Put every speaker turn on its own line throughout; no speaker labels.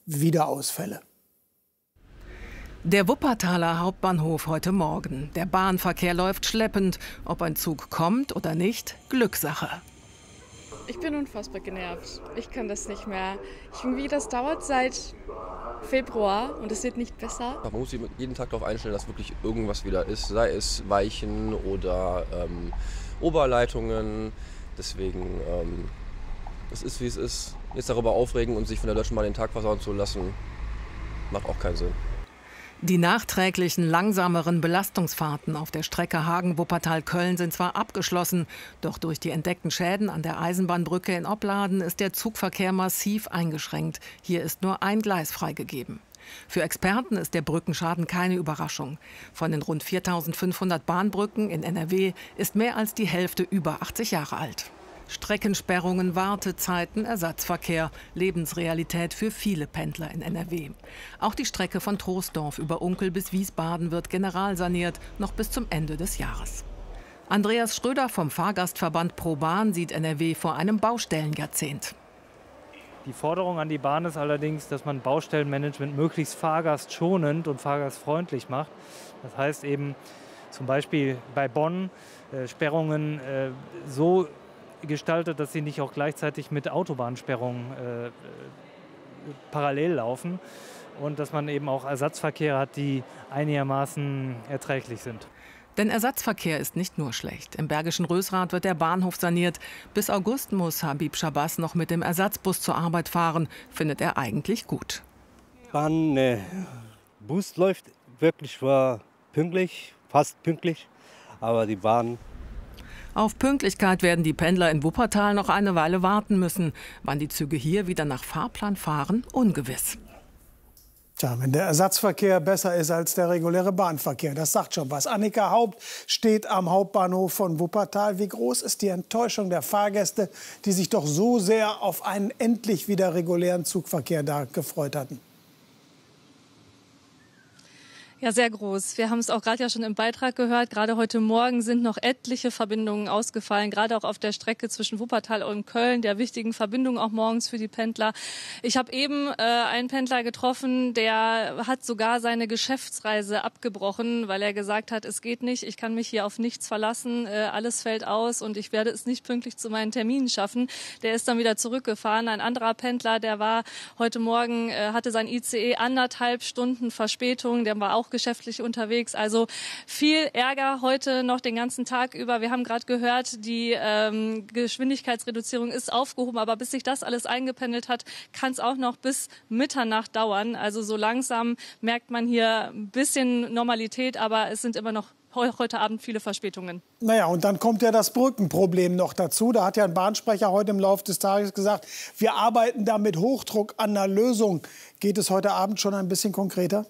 wieder Ausfälle.
Der Wuppertaler Hauptbahnhof heute Morgen. Der Bahnverkehr läuft schleppend. Ob ein Zug kommt oder nicht, Glückssache.
Ich bin unfassbar genervt. Ich kann das nicht mehr. Das dauert seit Februar und es wird nicht besser.
Man muss sich jeden Tag darauf einstellen, dass wirklich irgendwas wieder ist. Sei es Weichen oder Oberleitungen. Deswegen, es ist wie es ist. Jetzt darüber aufregen und sich von der Deutschen Bahn den Tag versauen zu lassen, macht auch keinen Sinn.
Die nachträglichen, langsameren Belastungsfahrten auf der Strecke Hagen-Wuppertal-Köln sind zwar abgeschlossen, doch durch die entdeckten Schäden an der Eisenbahnbrücke in Opladen ist der Zugverkehr massiv eingeschränkt. Hier ist nur ein Gleis freigegeben. Für Experten ist der Brückenschaden keine Überraschung. Von den rund 4.500 Bahnbrücken in NRW ist mehr als die Hälfte über 80 Jahre alt. Streckensperrungen, Wartezeiten, Ersatzverkehr, Lebensrealität für viele Pendler in NRW. Auch die Strecke von Troisdorf über Unkel bis Wiesbaden wird generalsaniert, noch bis zum Ende des Jahres. Andreas Schröder vom Fahrgastverband ProBahn sieht NRW vor einem Baustellenjahrzehnt.
Die Forderung an die Bahn ist allerdings, dass man Baustellenmanagement möglichst fahrgastschonend und fahrgastfreundlich macht. Das heißt eben zum Beispiel bei Bonn Sperrungen so gestaltet, dass sie nicht auch gleichzeitig mit Autobahnsperrungen parallel laufen und dass man eben auch Ersatzverkehre hat, die einigermaßen erträglich sind.
Denn Ersatzverkehr ist nicht nur schlecht. Im Bergischen Rösrath wird der Bahnhof saniert. Bis August muss Habib Shabazz noch mit dem Ersatzbus zur Arbeit fahren. Findet er eigentlich gut.
Bus läuft wirklich, war pünktlich, fast pünktlich, aber die Bahn.
Auf Pünktlichkeit werden die Pendler in Wuppertal noch eine Weile warten müssen. Wann die Züge hier wieder nach Fahrplan fahren, ungewiss.
Tja, wenn der Ersatzverkehr besser ist als der reguläre Bahnverkehr, das sagt schon was. Annika Haupt steht am Hauptbahnhof von Wuppertal. Wie groß ist die Enttäuschung der Fahrgäste, die sich doch so sehr auf einen endlich wieder regulären Zugverkehr da gefreut hatten?
Ja, sehr groß. Wir haben es auch gerade ja schon im Beitrag gehört. Gerade heute Morgen sind noch etliche Verbindungen ausgefallen, gerade auch auf der Strecke zwischen Wuppertal und Köln, der wichtigen Verbindung auch morgens für die Pendler. Ich habe eben einen Pendler getroffen, der hat sogar seine Geschäftsreise abgebrochen, weil er gesagt hat, es geht nicht, ich kann mich hier auf nichts verlassen, alles fällt aus und ich werde es nicht pünktlich zu meinen Terminen schaffen. Der ist dann wieder zurückgefahren. Ein anderer Pendler, der war heute Morgen, hatte sein ICE 1,5 Stunden Verspätung, der war auch geschäftlich unterwegs. Also viel Ärger heute noch den ganzen Tag über. Wir haben gerade gehört, die Geschwindigkeitsreduzierung ist aufgehoben, aber bis sich das alles eingependelt hat, kann es auch noch bis Mitternacht dauern. Also so langsam merkt man hier ein bisschen Normalität, aber es sind immer noch heute Abend viele Verspätungen.
Naja, und dann kommt ja das Brückenproblem noch dazu. Da hat ja ein Bahnsprecher heute im Laufe des Tages gesagt, wir arbeiten da mit Hochdruck an einer Lösung. Geht es heute Abend schon ein bisschen konkreter?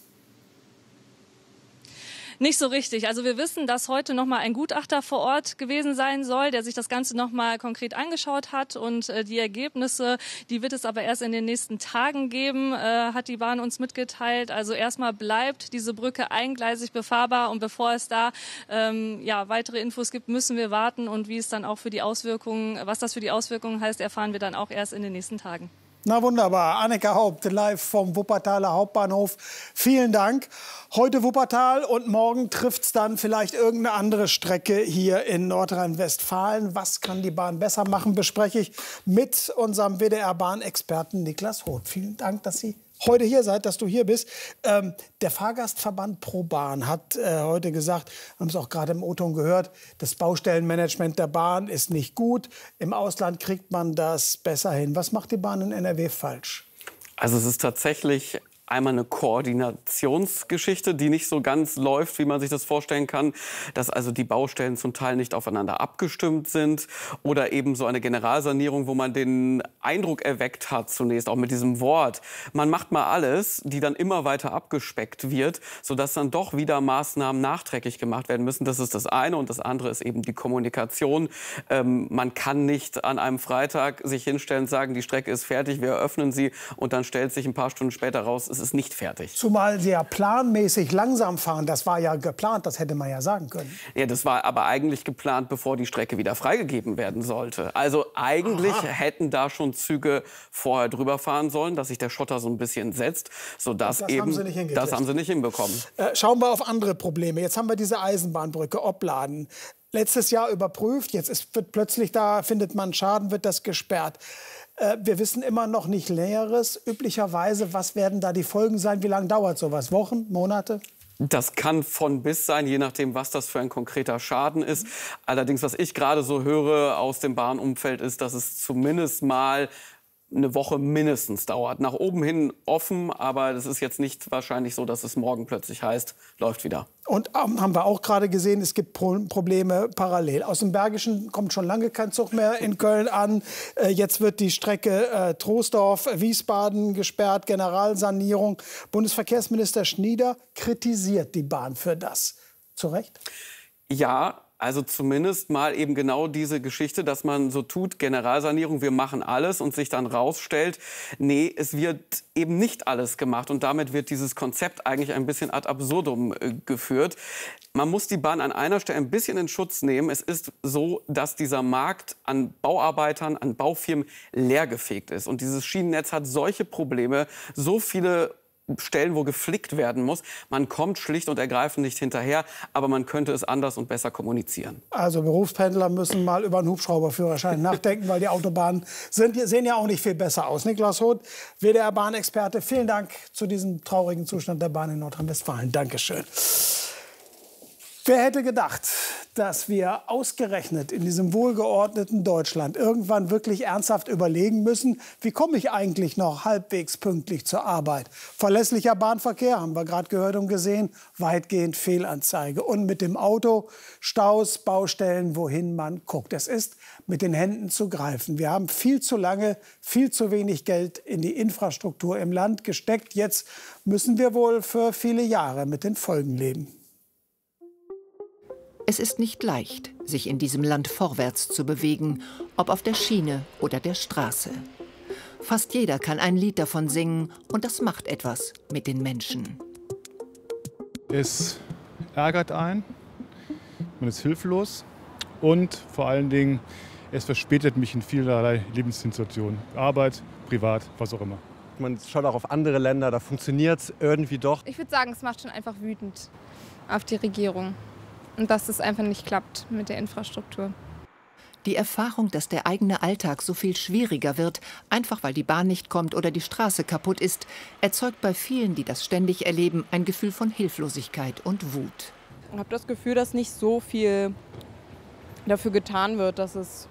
Nicht so richtig. Also wir wissen, dass heute noch mal ein Gutachter vor Ort gewesen sein soll, der sich das Ganze noch mal konkret angeschaut hat. Und die Ergebnisse, die wird es aber erst in den nächsten Tagen geben, hat die Bahn uns mitgeteilt. Also erstmal bleibt diese Brücke eingleisig befahrbar. Und bevor es da weitere Infos gibt, müssen wir warten. Und wie es dann auch für die Auswirkungen, was das für die Auswirkungen heißt, erfahren wir dann auch erst in den nächsten Tagen.
Na wunderbar. Annika Haupt, live vom Wuppertaler Hauptbahnhof. Vielen Dank. Heute Wuppertal und morgen trifft es dann vielleicht irgendeine andere Strecke hier in Nordrhein-Westfalen. Was kann die Bahn besser machen, bespreche ich mit unserem WDR-Bahnexperten Niklas Roth. Vielen Dank, dass Sie heute hier seid, dass du hier bist. Der Fahrgastverband ProBahn hat heute gesagt, haben es auch gerade im O-Ton gehört, das Baustellenmanagement der Bahn ist nicht gut. Im Ausland kriegt man das besser hin. Was macht die Bahn in NRW falsch?
Also es ist tatsächlich einmal eine Koordinationsgeschichte, die nicht so ganz läuft, wie man sich das vorstellen kann, dass also die Baustellen zum Teil nicht aufeinander abgestimmt sind oder eben so eine Generalsanierung, wo man den Eindruck erweckt hat zunächst, auch mit diesem Wort, man macht mal alles, die dann immer weiter abgespeckt wird, sodass dann doch wieder Maßnahmen nachträglich gemacht werden müssen. Das ist das eine und das andere ist eben die Kommunikation. Man kann nicht an einem Freitag sich hinstellen und sagen, die Strecke ist fertig, wir eröffnen sie und dann stellt sich ein paar Stunden später raus, es ist nicht fertig.
Zumal sie ja planmäßig langsam fahren. Das war ja geplant, das hätte man ja sagen können.
Ja, das war aber eigentlich geplant, bevor die Strecke wieder freigegeben werden sollte. Also eigentlich hätten da schon Züge vorher drüber fahren sollen, dass sich der Schotter so ein bisschen setzt, sodass
das
eben
haben sie nicht hingekriegt.
Das haben sie nicht hinbekommen.
Schauen wir auf andere Probleme. Jetzt haben wir diese Eisenbahnbrücke Opladen. Letztes Jahr überprüft, jetzt wird plötzlich da, findet man Schaden, wird das gesperrt. Wir wissen immer noch nicht Näheres. Üblicherweise, was werden da die Folgen sein? Wie lange dauert sowas? Wochen, Monate?
Das kann von bis sein, je nachdem, was das für ein konkreter Schaden ist. Allerdings, was ich gerade so höre aus dem Bahnumfeld, ist, dass es zumindest mal eine Woche mindestens dauert. Nach oben hin offen, aber das ist jetzt nicht wahrscheinlich so, dass es morgen plötzlich heißt, läuft wieder.
Und haben wir auch gerade gesehen, es gibt Probleme parallel. Aus dem Bergischen kommt schon lange kein Zug mehr in Köln an. Jetzt wird die Strecke Troisdorf-Wiesbaden gesperrt, Generalsanierung. Bundesverkehrsminister Schnieder kritisiert die Bahn für das. Zu Recht?
Ja. Also zumindest mal eben genau diese Geschichte, dass man so tut, Generalsanierung, wir machen alles und sich dann rausstellt, nee, es wird eben nicht alles gemacht. Und damit wird dieses Konzept eigentlich ein bisschen ad absurdum geführt. Man muss die Bahn an einer Stelle ein bisschen in Schutz nehmen. Es ist so, dass dieser Markt an Bauarbeitern, an Baufirmen leergefegt ist. Und dieses Schienennetz hat solche Probleme, so viele Stellen, wo geflickt werden muss. Man kommt schlicht und ergreifend nicht hinterher, aber man könnte es anders und besser kommunizieren.
Also Berufspendler müssen mal über einen Hubschrauberführerschein nachdenken, weil die Autobahnen sehen ja auch nicht viel besser aus. Niklas Roth, WDR-Bahnexperte, vielen Dank zu diesem traurigen Zustand der Bahn in Nordrhein-Westfalen. Dankeschön. Wer hätte gedacht, dass wir ausgerechnet in diesem wohlgeordneten Deutschland irgendwann wirklich ernsthaft überlegen müssen, wie komme ich eigentlich noch halbwegs pünktlich zur Arbeit? Verlässlicher Bahnverkehr, haben wir gerade gehört und gesehen, weitgehend Fehlanzeige. Und mit dem Auto Staus, Baustellen, wohin man guckt. Es ist mit den Händen zu greifen. Wir haben viel zu lange, viel zu wenig Geld in die Infrastruktur im Land gesteckt. Jetzt müssen wir wohl für viele Jahre mit den Folgen leben.
Es ist nicht leicht, sich in diesem Land vorwärts zu bewegen, ob auf der Schiene oder der Straße. Fast jeder kann ein Lied davon singen und das macht etwas mit den Menschen.
Es ärgert einen, man ist hilflos und vor allen Dingen, es verspätet mich in vielerlei Lebenssituationen. Arbeit, privat, was auch immer.
Man schaut auch auf andere Länder, da funktioniert es irgendwie doch.
Ich würde sagen, es macht schon einfach wütend auf die Regierung. Und dass es einfach nicht klappt mit der Infrastruktur.
Die Erfahrung, dass der eigene Alltag so viel schwieriger wird, einfach weil die Bahn nicht kommt oder die Straße kaputt ist, erzeugt bei vielen, die das ständig erleben, ein Gefühl von Hilflosigkeit und Wut.
Ich habe das Gefühl, dass nicht so viel dafür getan wird, dass es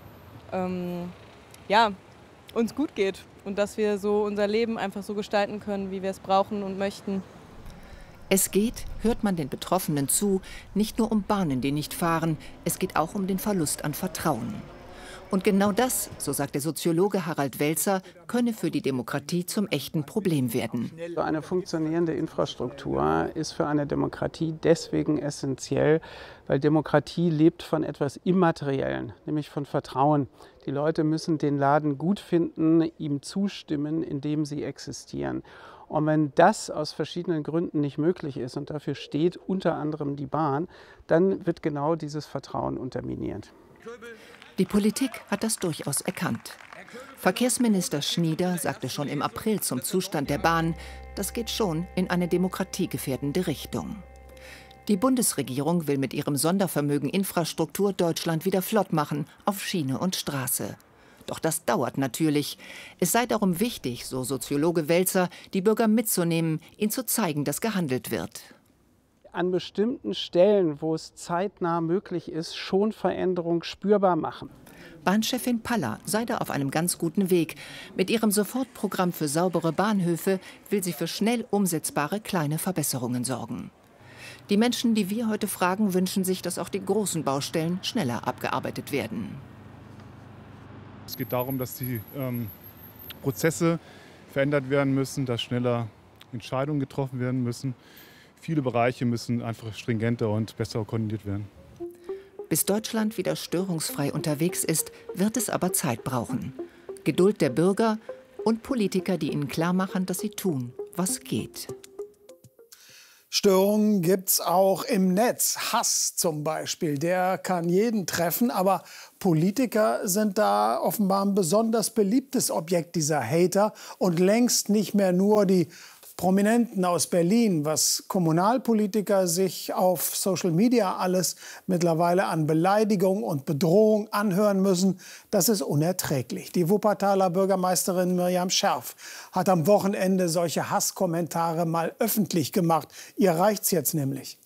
uns gut geht und dass wir so unser Leben einfach so gestalten können, wie wir es brauchen und möchten.
Es geht, hört man den Betroffenen zu, nicht nur um Bahnen, die nicht fahren, es geht auch um den Verlust an Vertrauen. Und genau das, so sagt der Soziologe Harald Welzer, könne für die Demokratie zum echten Problem werden.
Eine funktionierende Infrastruktur ist für eine Demokratie deswegen essentiell, weil Demokratie lebt von etwas Immateriellen, nämlich von Vertrauen. Die Leute müssen den Laden gut finden, ihm zustimmen, indem sie existieren. Und wenn das aus verschiedenen Gründen nicht möglich ist, und dafür steht unter anderem die Bahn, dann wird genau dieses Vertrauen unterminiert.
Die Politik hat das durchaus erkannt. Verkehrsminister Schnieder sagte schon im April zum Zustand der Bahn, das geht schon in eine demokratiegefährdende Richtung. Die Bundesregierung will mit ihrem Sondervermögen Infrastruktur Deutschland wieder flott machen, auf Schiene und Straße. Doch das dauert natürlich. Es sei darum wichtig, so Soziologe Welzer, die Bürger mitzunehmen, ihnen zu zeigen, dass gehandelt wird.
An bestimmten Stellen, wo es zeitnah möglich ist, schon Veränderung spürbar machen.
Bahnchefin Paller sei da auf einem ganz guten Weg. Mit ihrem Sofortprogramm für saubere Bahnhöfe will sie für schnell umsetzbare kleine Verbesserungen sorgen. Die Menschen, die wir heute fragen, wünschen sich, dass auch die großen Baustellen schneller abgearbeitet werden.
Es geht darum, dass die Prozesse verändert werden müssen, dass schneller Entscheidungen getroffen werden müssen. Viele Bereiche müssen einfach stringenter und besser koordiniert werden.
Bis Deutschland wieder störungsfrei unterwegs ist, wird es aber Zeit brauchen. Geduld der Bürger und Politiker, die ihnen klarmachen, dass sie tun, was geht.
Störungen gibt es auch im Netz. Hass zum Beispiel, der kann jeden treffen. Aber Politiker sind da offenbar ein besonders beliebtes Objekt dieser Hater. Und längst nicht mehr nur die Prominenten aus Berlin, was Kommunalpolitiker sich auf Social Media alles mittlerweile an Beleidigung und Bedrohung anhören müssen, das ist unerträglich. Die Wuppertaler Bürgermeisterin Miriam Scherf hat am Wochenende solche Hasskommentare mal öffentlich gemacht. Ihr reicht's jetzt nämlich.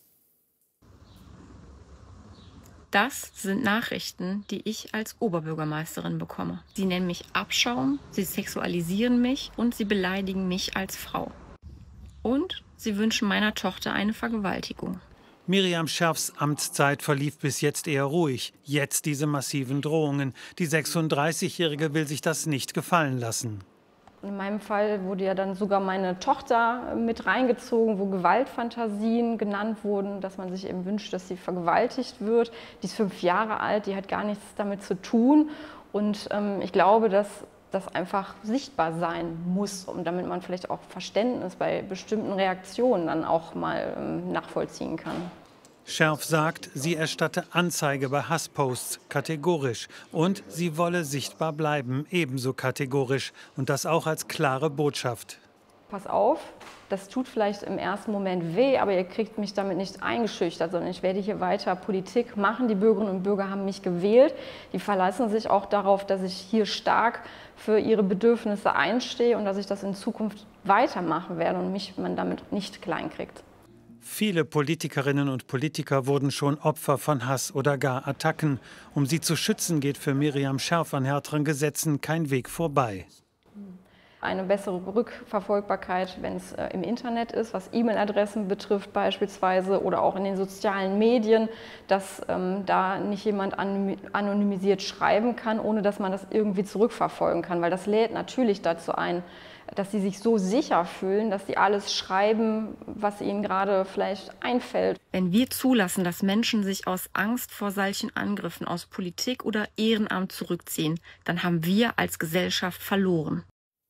Das sind Nachrichten, die ich als Oberbürgermeisterin bekomme. Sie nennen mich Abschaum, sie sexualisieren mich und sie beleidigen mich als Frau. Und sie wünschen meiner Tochter eine Vergewaltigung.
Miriam Scherfs Amtszeit verlief bis jetzt eher ruhig. Jetzt diese massiven Drohungen. Die 36-Jährige will sich das nicht gefallen lassen.
In meinem Fall wurde ja dann sogar meine Tochter mit reingezogen, wo Gewaltfantasien genannt wurden, dass man sich eben wünscht, dass sie vergewaltigt wird. Die ist 5 Jahre alt, die hat gar nichts damit zu tun. Und ich glaube, dass das einfach sichtbar sein muss, und damit man vielleicht auch Verständnis bei bestimmten Reaktionen dann auch mal nachvollziehen kann.
Scherf sagt, sie erstatte Anzeige bei Hassposts, kategorisch. Und sie wolle sichtbar bleiben, ebenso kategorisch. Und das auch als klare Botschaft.
Pass auf, das tut vielleicht im ersten Moment weh, aber ihr kriegt mich damit nicht eingeschüchtert, sondern ich werde hier weiter Politik machen. Die Bürgerinnen und Bürger haben mich gewählt. Die verlassen sich auch darauf, dass ich hier stark für ihre Bedürfnisse einstehe und dass ich das in Zukunft weitermachen werde und mich man damit nicht kleinkriegt.
Viele Politikerinnen und Politiker wurden schon Opfer von Hass oder gar Attacken. Um sie zu schützen, geht für Miriam Scherf an härteren Gesetzen kein Weg vorbei.
Eine bessere Rückverfolgbarkeit, wenn es im Internet ist, was E-Mail-Adressen betrifft beispielsweise, oder auch in den sozialen Medien, dass da nicht jemand anonymisiert schreiben kann, ohne dass man das irgendwie zurückverfolgen kann. Weil das lädt natürlich dazu ein, dass sie sich so sicher fühlen, dass sie alles schreiben, was ihnen gerade vielleicht einfällt.
Wenn wir zulassen, dass Menschen sich aus Angst vor solchen Angriffen aus Politik oder Ehrenamt zurückziehen, dann haben wir als Gesellschaft verloren.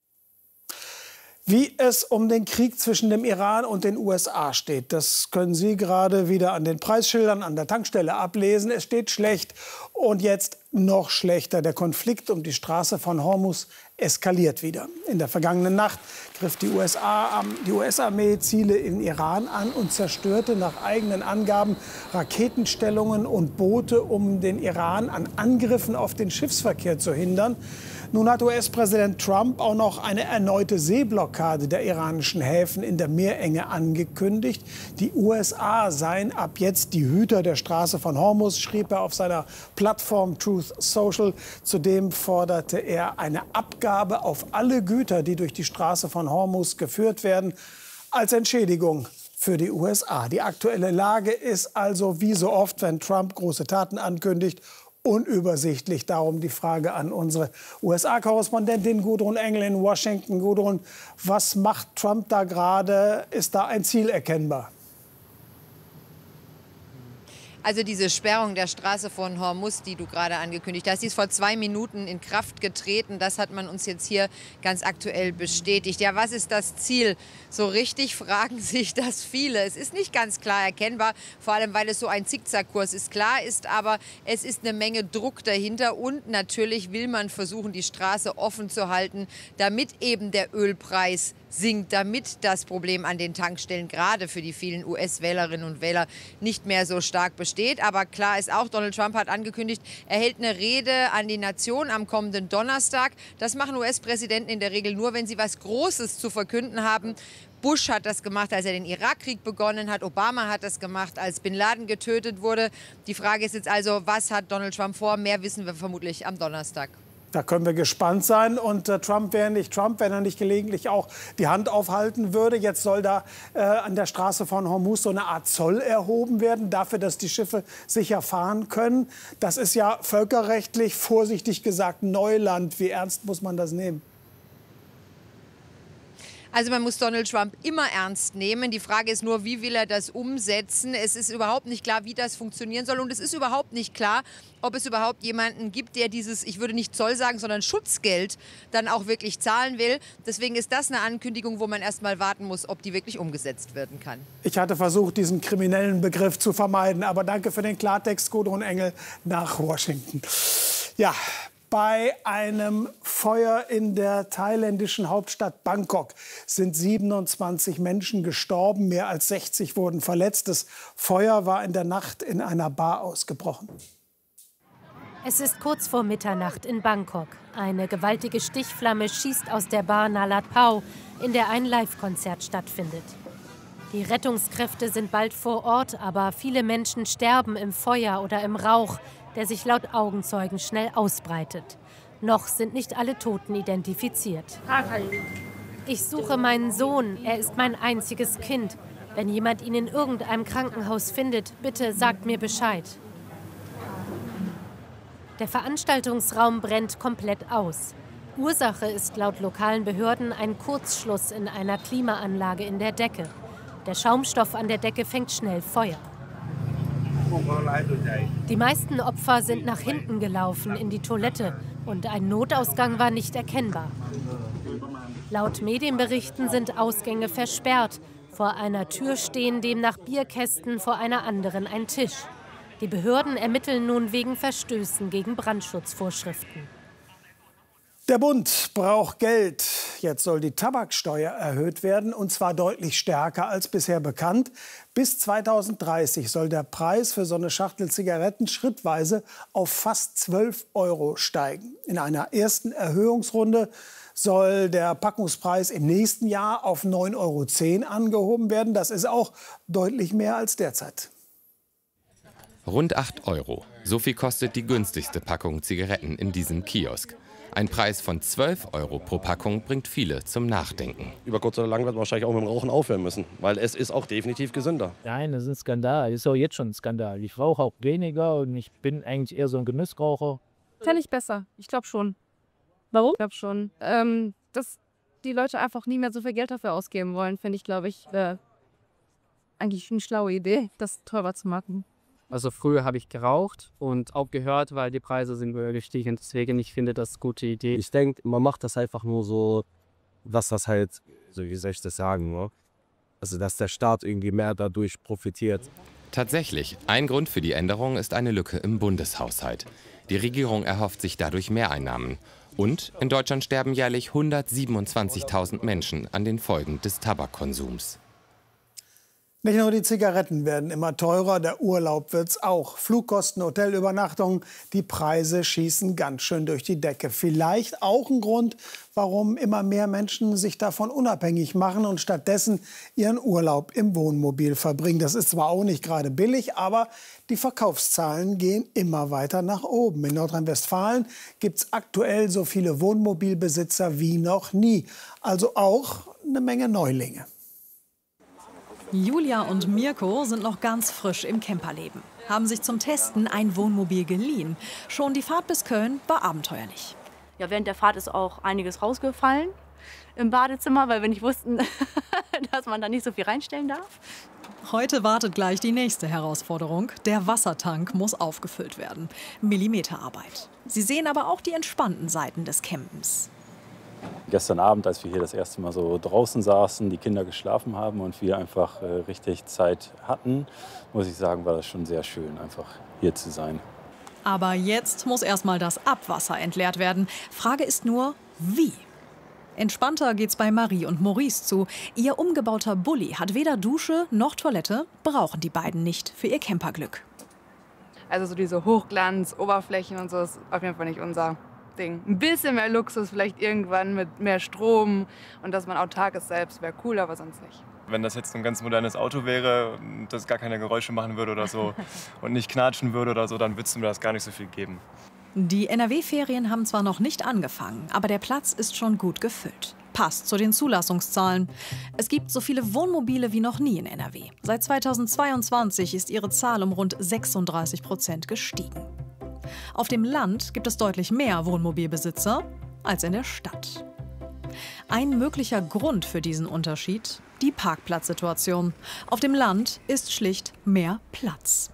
Wie es um den Krieg zwischen dem Iran und den USA steht, das können Sie gerade wieder an den Preisschildern an der Tankstelle ablesen. Es steht schlecht und jetzt noch schlechter. Der Konflikt um die Straße von Hormuz eskaliert wieder. In der vergangenen Nacht griff die US-Armee Ziele in Iran an und zerstörte nach eigenen Angaben Raketenstellungen und Boote, um den Iran an Angriffen auf den Schiffsverkehr zu hindern. Nun hat US-Präsident Trump auch noch eine erneute Seeblockade der iranischen Häfen in der Meerenge angekündigt. Die USA seien ab jetzt die Hüter der Straße von Hormuz, schrieb er auf seiner Plattform Truth Social. Zudem forderte er eine Abgabe auf alle Güter, die durch die Straße von Hormuz geführt werden, als Entschädigung für die USA. Die aktuelle Lage ist also wie so oft, wenn Trump große Taten ankündigt, unübersichtlich. Darum die Frage an unsere USA-Korrespondentin Gudrun Engel in Washington. Gudrun, was macht Trump da gerade? Ist da ein Ziel erkennbar?
Also diese Sperrung der Straße von Hormuz, die du gerade angekündigt hast, die ist vor 2 Minuten in Kraft getreten. Das hat man uns jetzt hier ganz aktuell bestätigt. Ja, was ist das Ziel? So richtig fragen sich das viele. Es ist nicht ganz klar erkennbar, vor allem weil es so ein Zickzackkurs ist. Klar ist aber, es ist eine Menge Druck dahinter und natürlich will man versuchen, die Straße offen zu halten, damit eben der Ölpreis sinkt, damit das Problem an den Tankstellen gerade für die vielen US-Wählerinnen und Wähler nicht mehr so stark besteht. Aber klar ist auch, Donald Trump hat angekündigt, er hält eine Rede an die Nation am kommenden Donnerstag. Das machen US-Präsidenten in der Regel nur, wenn sie was Großes zu verkünden haben. Bush hat das gemacht, als er den Irakkrieg begonnen hat. Obama hat das gemacht, als Bin Laden getötet wurde. Die Frage ist jetzt also, was hat Donald Trump vor? Mehr wissen wir vermutlich am Donnerstag.
Da können wir gespannt sein. Und Trump wäre nicht Trump, wenn er nicht gelegentlich auch die Hand aufhalten würde. Jetzt soll da an der Straße von Hormuz so eine Art Zoll erhoben werden, dafür, dass die Schiffe sicher fahren können. Das ist ja völkerrechtlich, vorsichtig gesagt, Neuland. Wie ernst muss man das nehmen?
Also man muss Donald Trump immer ernst nehmen. Die Frage ist nur, wie will er das umsetzen? Es ist überhaupt nicht klar, wie das funktionieren soll. Und es ist überhaupt nicht klar, ob es überhaupt jemanden gibt, der dieses, ich würde nicht Zoll sagen, sondern Schutzgeld dann auch wirklich zahlen will. Deswegen ist das eine Ankündigung, wo man erst mal warten muss, ob die wirklich umgesetzt werden kann.
Ich hatte versucht, diesen kriminellen Begriff zu vermeiden. Aber danke für den Klartext, Gudrun Engel nach Washington. Ja. Bei einem Feuer in der thailändischen Hauptstadt Bangkok sind 27 Menschen gestorben, mehr als 60 wurden verletzt. Das Feuer war in der Nacht in einer Bar ausgebrochen.
Es ist kurz vor Mitternacht in Bangkok. Eine gewaltige Stichflamme schießt aus der Bar Nalat Pau, in der ein Live-Konzert stattfindet. Die Rettungskräfte sind bald vor Ort, aber viele Menschen sterben im Feuer oder im Rauch, der sich laut Augenzeugen schnell ausbreitet. Noch sind nicht alle Toten identifiziert. Ich suche meinen Sohn, er ist mein einziges Kind. Wenn jemand ihn in irgendeinem Krankenhaus findet, bitte sagt mir Bescheid. Der Veranstaltungsraum brennt komplett aus. Ursache ist laut lokalen Behörden ein Kurzschluss in einer Klimaanlage in der Decke. Der Schaumstoff an der Decke fängt schnell Feuer. Die meisten Opfer sind nach hinten gelaufen in die Toilette und ein Notausgang war nicht erkennbar. Laut Medienberichten sind Ausgänge versperrt. Vor einer Tür stehen demnach Bierkästen, vor einer anderen ein Tisch. Die Behörden ermitteln nun wegen Verstößen gegen Brandschutzvorschriften.
Der Bund braucht Geld. Jetzt soll die Tabaksteuer erhöht werden, und zwar deutlich stärker als bisher bekannt. Bis 2030 soll der Preis für so eine Schachtel Zigaretten schrittweise auf fast 12 € steigen. In einer ersten Erhöhungsrunde soll der Packungspreis im nächsten Jahr auf 9,10 € angehoben werden. Das ist auch deutlich mehr als derzeit.
Rund 8 €. So viel kostet die günstigste Packung Zigaretten in diesem Kiosk. Ein Preis von 12 € pro Packung bringt viele zum Nachdenken.
Über kurz oder lang wird man wahrscheinlich auch mit dem Rauchen aufhören müssen, weil es ist auch definitiv gesünder.
Nein, das ist ein Skandal. Das ist auch jetzt schon ein Skandal. Ich rauche auch weniger und ich bin eigentlich eher so ein Genussraucher.
Fände ich besser. Ich glaube schon. Warum? Ich glaube schon. Dass die Leute einfach nie mehr so viel Geld dafür ausgeben wollen, finde ich, glaube ich, eigentlich eine schlaue Idee, das teurer zu machen.
Also früher habe ich geraucht und aufgehört, weil die Preise sind gestiegen. Deswegen, ich finde das eine gute Idee.
Ich denke, man macht das einfach nur so, dass das halt, so wie soll ich das sagen, ne? Also dass der Staat irgendwie mehr dadurch profitiert.
Tatsächlich, ein Grund für die Änderung ist eine Lücke im Bundeshaushalt. Die Regierung erhofft sich dadurch Mehreinnahmen. Und in Deutschland sterben jährlich 127.000 Menschen an den Folgen des Tabakkonsums.
Nicht nur die Zigaretten werden immer teurer, der Urlaub wird's auch. Flugkosten, Hotelübernachtungen, die Preise schießen ganz schön durch die Decke. Vielleicht auch ein Grund, warum immer mehr Menschen sich davon unabhängig machen und stattdessen ihren Urlaub im Wohnmobil verbringen. Das ist zwar auch nicht gerade billig, aber die Verkaufszahlen gehen immer weiter nach oben. In Nordrhein-Westfalen gibt's aktuell so viele Wohnmobilbesitzer wie noch nie. Also auch eine Menge Neulinge.
Julia und Mirko sind noch ganz frisch im Camperleben, haben sich zum Testen ein Wohnmobil geliehen. Schon die Fahrt bis Köln war abenteuerlich.
Ja, während der Fahrt ist auch einiges rausgefallen im Badezimmer, weil wir nicht wussten, dass man da nicht so viel reinstellen darf.
Heute wartet gleich die nächste Herausforderung. Der Wassertank muss aufgefüllt werden. Millimeterarbeit. Sie sehen aber auch die entspannten Seiten des Campens.
Gestern Abend, als wir hier das erste Mal so draußen saßen, die Kinder geschlafen haben und wir einfach richtig Zeit hatten, muss ich sagen, war das schon sehr schön, einfach hier zu sein.
Aber jetzt muss erstmal das Abwasser entleert werden. Frage ist nur, wie? Entspannter geht's bei Marie und Maurice zu. Ihr umgebauter Bulli hat weder Dusche noch Toilette, brauchen die beiden nicht für ihr Camperglück.
Also so diese Hochglanz-Oberflächen und so ist auf jeden Fall nicht unser Ding. Ein bisschen mehr Luxus, vielleicht irgendwann mit mehr Strom und dass man autark ist selbst, wäre cool, aber sonst nicht.
Wenn das jetzt ein ganz modernes Auto wäre, das gar keine Geräusche machen würde oder so und nicht knatschen würde oder so, dann würde es mir das gar nicht so viel geben.
Die NRW-Ferien haben zwar noch nicht angefangen, aber der Platz ist schon gut gefüllt. Passt zu den Zulassungszahlen. Es gibt so viele Wohnmobile wie noch nie in NRW. Seit 2022 ist ihre Zahl um rund 36% gestiegen. Auf dem Land gibt es deutlich mehr Wohnmobilbesitzer als in der Stadt. Ein möglicher Grund für diesen Unterschied: die Parkplatzsituation. Auf dem Land ist schlicht mehr Platz.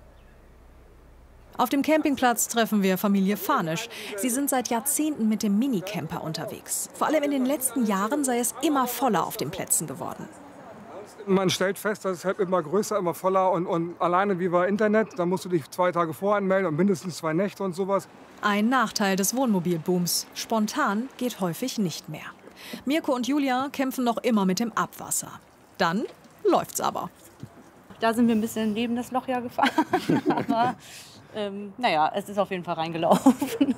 Auf dem Campingplatz treffen wir Familie Fahnisch. Sie sind seit Jahrzehnten mit dem Minicamper unterwegs. Vor allem in den letzten Jahren sei es immer voller auf den Plätzen geworden.
Man stellt fest, dass es halt immer größer, immer voller und alleine wie bei Internet, da musst du dich 2 Tage voranmelden und mindestens 2 Nächte und sowas.
Ein Nachteil des Wohnmobilbooms: spontan geht häufig nicht mehr. Mirko und Julia kämpfen noch immer mit dem Abwasser. Dann läuft's aber.
Da sind wir ein bisschen neben das Loch ja gefahren. Aber naja, es ist auf jeden Fall reingelaufen.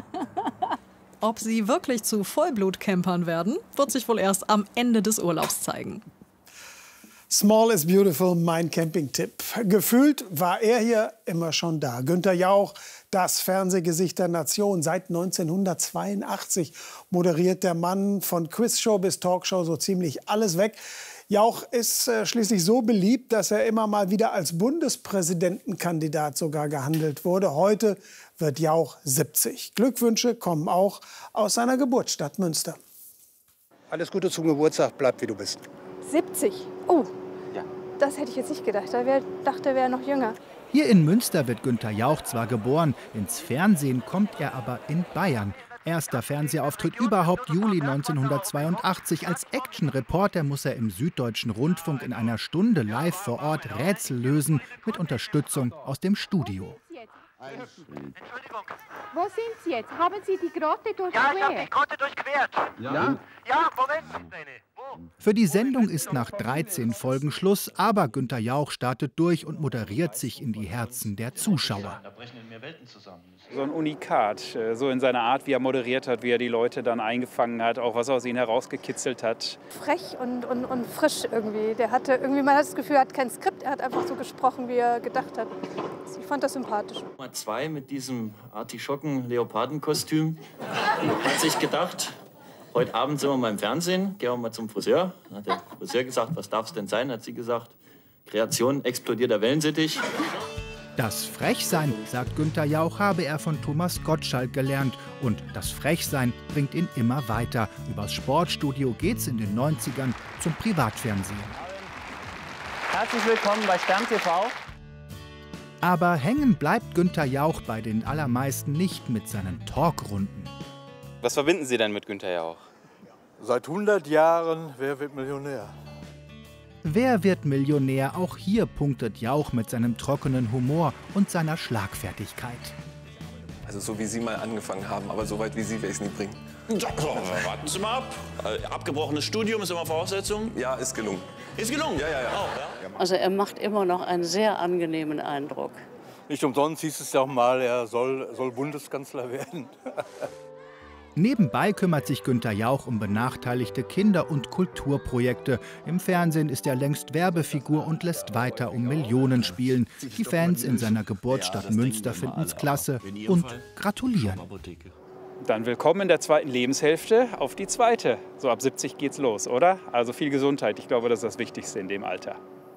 Ob sie wirklich zu Vollblut-Campern werden, wird sich wohl erst am Ende des Urlaubs zeigen.
Small is beautiful, mein Campingtipp. Gefühlt war er hier immer schon da. Günther Jauch, das Fernsehgesicht der Nation. Seit 1982 moderiert der Mann von Quizshow bis Talkshow so ziemlich alles weg. Jauch ist schließlich so beliebt, dass er immer mal wieder als Bundespräsidentenkandidat sogar gehandelt wurde. Heute wird Jauch 70. Glückwünsche kommen auch aus seiner Geburtsstadt Münster.
Alles Gute zum Geburtstag, bleib wie du bist.
70? Oh,
ja.
Das hätte ich jetzt nicht gedacht. Ich dachte, er wäre noch jünger.
Hier in Münster wird Günther Jauch zwar geboren, ins Fernsehen kommt er aber in Bayern. Erster Fernsehauftritt überhaupt Juli 1982. Als Action-Reporter muss er im Süddeutschen Rundfunk in einer Stunde live vor Ort Rätsel lösen mit Unterstützung aus dem Studio.
Entschuldigung. Wo sind Sie jetzt? Haben Sie die Grotte durchquert?
Ja, ich habe die Grotte durchquert.
Ja?
Ja, Moment.
Für die Sendung ist nach 13 Folgen Schluss, aber Günther Jauch startet durch und moderiert sich in die Herzen der Zuschauer.
So ein Unikat, so in seiner Art, wie er moderiert hat, wie er die Leute dann eingefangen hat, auch was aus ihnen herausgekitzelt hat.
Frech und frisch irgendwie. Der hatte irgendwie, man hat das Gefühl, er hat kein Skript, er hat einfach so gesprochen, wie er gedacht hat. Ich fand das sympathisch.
Nummer 2 mit diesem Artischocken-Leopardenkostüm hat sich gedacht, heute Abend sind wir mal im Fernsehen, gehen wir mal zum Friseur. Dann hat der Friseur gesagt, was darf es denn sein? Hat sie gesagt, Kreation explodiert der Wellensittich.
Das Frechsein, sagt Günther Jauch, habe er von Thomas Gottschalk gelernt. Und das Frechsein bringt ihn immer weiter. Übers Sportstudio geht's in den 90ern zum Privatfernsehen.
Herzlich willkommen bei Stern TV.
Aber hängen bleibt Günther Jauch bei den allermeisten nicht mit seinen Talkrunden.
Was verbinden Sie denn mit Günther Jauch?
Seit 100 Jahren, wer wird Millionär?
Wer wird Millionär? Auch hier punktet Jauch mit seinem trockenen Humor und seiner Schlagfertigkeit.
Also so wie Sie mal angefangen haben, aber so weit wie Sie werde ich es nie bringen.
Ja, warten Sie mal ab. Abgebrochenes Studium ist immer Voraussetzung?
Ja, ist gelungen.
Ist gelungen?
Ja.
Auch, ja?
Also er macht immer noch einen sehr angenehmen Eindruck.
Nicht umsonst hieß es ja auch mal, er soll Bundeskanzler werden.
Nebenbei kümmert sich Günther Jauch um benachteiligte Kinder- und Kulturprojekte. Im Fernsehen ist er längst Werbefigur und lässt weiter um Millionen spielen. Die Fans in seiner Geburtsstadt Münster finden es klasse und gratulieren.
Dann willkommen in der zweiten Lebenshälfte auf die zweite. So ab 70 geht's los, oder? Also viel Gesundheit. Ich glaube, das ist das Wichtigste in dem Alter.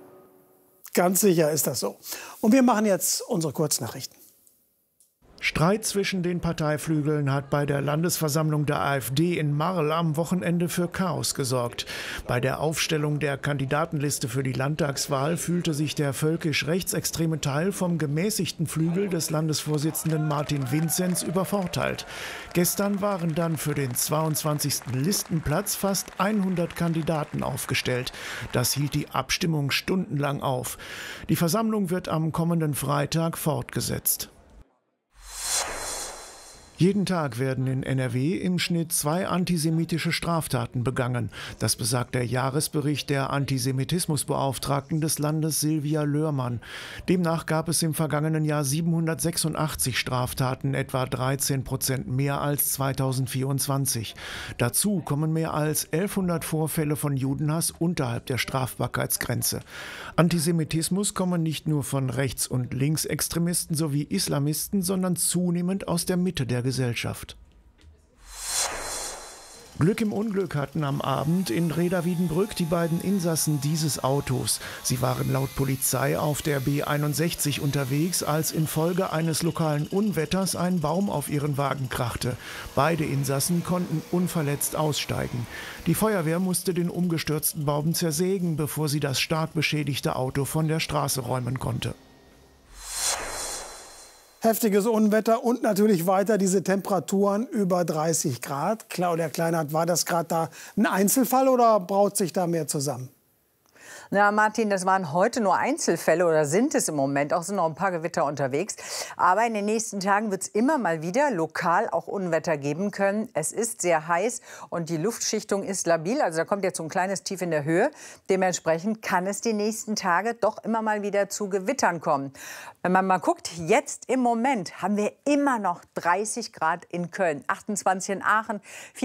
Ganz sicher ist das so. Und wir machen jetzt unsere Kurznachrichten.
Streit zwischen den Parteiflügeln hat bei der Landesversammlung der AfD in Marl am Wochenende für Chaos gesorgt. Bei der Aufstellung der Kandidatenliste für die Landtagswahl fühlte sich der völkisch-rechtsextreme Teil vom gemäßigten Flügel des Landesvorsitzenden Martin Vinzenz übervorteilt. Gestern waren dann für den 22. Listenplatz fast 100 Kandidaten aufgestellt. Das hielt die Abstimmung stundenlang auf. Die Versammlung wird am kommenden Freitag fortgesetzt. Jeden Tag werden in NRW im Schnitt 2 antisemitische Straftaten begangen. Das besagt der Jahresbericht der Antisemitismusbeauftragten des Landes Silvia Löhrmann. Demnach gab es im vergangenen Jahr 786 Straftaten, etwa 13% mehr als 2024. Dazu kommen mehr als 1100 Vorfälle von Judenhass unterhalb der Strafbarkeitsgrenze. Antisemitismus komme nicht nur von Rechts- und Linksextremisten sowie Islamisten, sondern zunehmend aus der Mitte der Gesellschaft. Glück im Unglück hatten am Abend in Reda-Wiedenbrück die beiden Insassen dieses Autos. Sie waren laut Polizei auf der B61 unterwegs, als infolge eines lokalen Unwetters ein Baum auf ihren Wagen krachte. Beide Insassen konnten unverletzt aussteigen. Die Feuerwehr musste den umgestürzten Baum zersägen, bevor sie das stark beschädigte Auto von der Straße räumen konnte.
Heftiges Unwetter und natürlich weiter diese Temperaturen über 30 Grad. Claudia Kleinert, war das gerade da ein Einzelfall oder braut sich da mehr zusammen?
Na, Martin, das waren heute nur Einzelfälle oder sind es im Moment. Auch sind noch ein paar Gewitter unterwegs. Aber in den nächsten Tagen wird es immer mal wieder lokal auch Unwetter geben können. Es ist sehr heiß und die Luftschichtung ist labil. Also da kommt jetzt so ein kleines Tief in der Höhe. Dementsprechend kann es die nächsten Tage doch immer mal wieder zu Gewittern kommen. Wenn man mal guckt, jetzt im Moment haben wir immer noch 30 Grad in Köln, 28 in Aachen,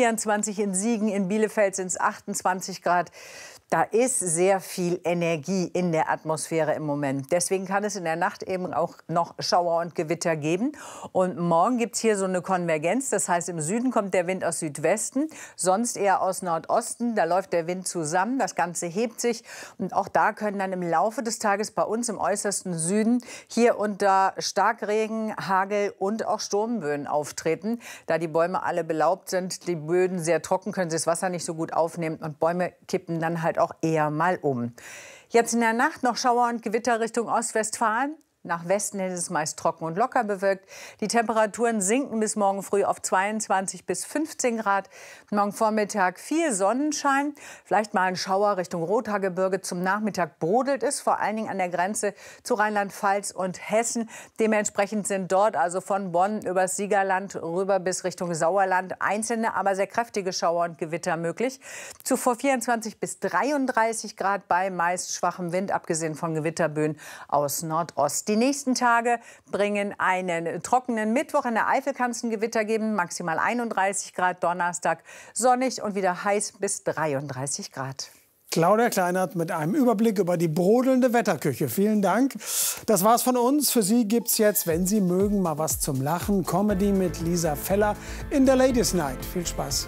24 in Siegen, in Bielefeld sind es 28 Grad. Da ist sehr viel Energie in der Atmosphäre im Moment. Deswegen kann es in der Nacht eben auch noch Schauer und Gewitter geben. Und morgen gibt es hier so eine Konvergenz. Das heißt, im Süden kommt der Wind aus Südwesten, sonst eher aus Nordosten. Da läuft der Wind zusammen, das Ganze hebt sich. Und auch da können dann im Laufe des Tages bei uns im äußersten Süden hier und da Starkregen, Hagel und auch Sturmböen auftreten. Da die Bäume alle belaubt sind, die Böden sehr trocken, können sie das Wasser nicht so gut aufnehmen. Und Bäume kippen dann halt auch eher mal um. Jetzt in der Nacht noch Schauer und Gewitter Richtung Ostwestfalen. Nach Westen hin ist es meist trocken und locker bewölkt. Die Temperaturen sinken bis morgen früh auf 22 bis 15 Grad. Morgen Vormittag viel Sonnenschein. Vielleicht mal ein Schauer Richtung Rothaargebirge. Zum Nachmittag brodelt es, vor allen Dingen an der Grenze zu Rheinland-Pfalz und Hessen. Dementsprechend sind dort also von Bonn übers Siegerland rüber bis Richtung Sauerland einzelne, aber sehr kräftige Schauer und Gewitter möglich. Zuvor 24 bis 33 Grad bei meist schwachem Wind, abgesehen von Gewitterböen aus Nordost. Die nächsten Tage bringen einen trockenen Mittwoch. In der Eifel kann es ein Gewitter geben, maximal 31 Grad. Donnerstag sonnig und wieder heiß bis 33 Grad.
Claudia Kleinert mit einem Überblick über die brodelnde Wetterküche. Vielen Dank. Das war's von uns. Für Sie gibt's jetzt, wenn Sie mögen, mal was zum Lachen. Comedy mit Lisa Feller in der Ladies Night. Viel Spaß.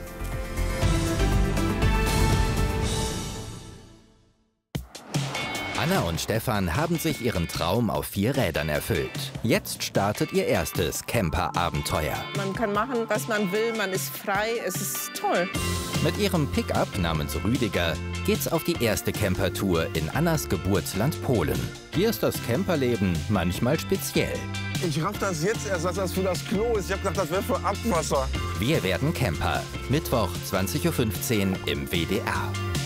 Anna und Stefan haben sich ihren Traum auf 4 Rädern erfüllt. Jetzt startet ihr erstes Camper-Abenteuer.
Man kann machen, was man will, man ist frei, es ist toll.
Mit ihrem Pickup namens Rüdiger geht's auf die erste Campertour in Annas Geburtsland Polen. Hier ist das Camperleben manchmal speziell.
Ich raff das jetzt erst, dass das für das Klo ist. Ich hab gedacht, das wäre für Abwasser.
Wir werden Camper. Mittwoch, 20:15 Uhr im WDR.